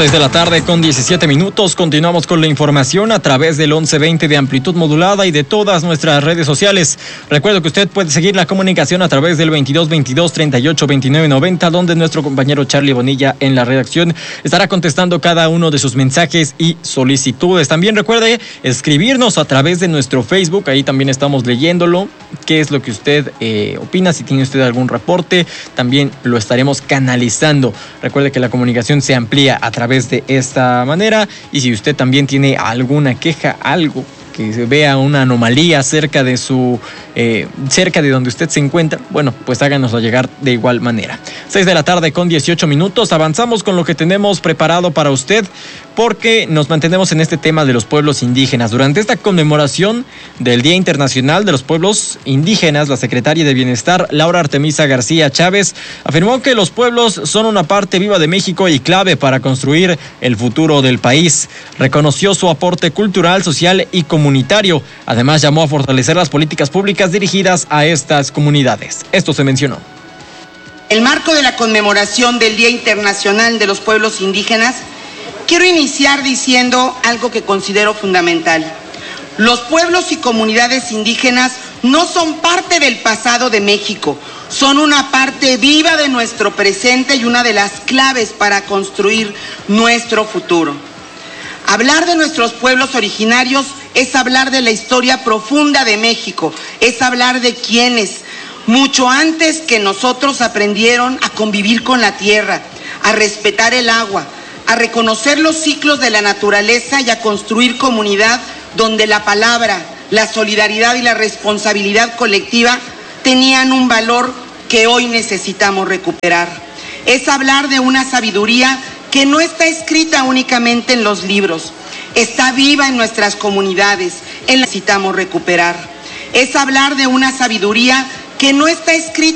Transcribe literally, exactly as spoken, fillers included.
seis de la tarde con diecisiete minutos. Continuamos con la información a través del once veinte de amplitud modulada y de todas nuestras redes sociales. Recuerdo que usted puede seguir la comunicación a través del veintidós veintidós treinta y ocho veintinueve noventa, donde nuestro compañero Charlie Bonilla en la redacción estará contestando cada uno de sus mensajes y solicitudes. También recuerde escribirnos a través de nuestro Facebook, ahí también estamos leyéndolo. ¿Qué es lo que usted eh, opina? Si tiene usted algún reporte, también lo estaremos canalizando. Recuerde que la comunicación se amplía a través de esta manera, y si usted también tiene alguna queja, algo que se vea una anomalía cerca de su eh, cerca de donde usted se encuentra, bueno, pues háganoslo llegar de igual manera. seis de la tarde con dieciocho minutos. Avanzamos con lo que tenemos preparado para usted, porque nos mantenemos en este tema de los pueblos indígenas. Durante esta conmemoración del Día Internacional de los Pueblos Indígenas, la secretaria de Bienestar, Laura Artemisa García Chávez, afirmó que los pueblos son una parte viva de México y clave para construir el futuro del país. Reconoció su aporte cultural, social y comunitario. Además, llamó a fortalecer las políticas públicas dirigidas a estas comunidades. Esto se mencionó. En el marco de la conmemoración del Día Internacional de los Pueblos Indígenas, quiero iniciar diciendo algo que considero fundamental. Los pueblos y comunidades indígenas no son parte del pasado de México, son una parte viva de nuestro presente y una de las claves para construir nuestro futuro. Hablar de nuestros pueblos originarios es hablar de la historia profunda de México, es hablar de quienes, mucho antes que nosotros, aprendieron a convivir con la tierra, a respetar el agua, a reconocer los ciclos de la naturaleza y a construir comunidad donde la palabra, la solidaridad y la responsabilidad colectiva tenían un valor que hoy necesitamos recuperar. Es hablar de una sabiduría que no está escrita únicamente en los libros, está viva en nuestras comunidades, en la que necesitamos recuperar. Es hablar de una sabiduría que no está escrita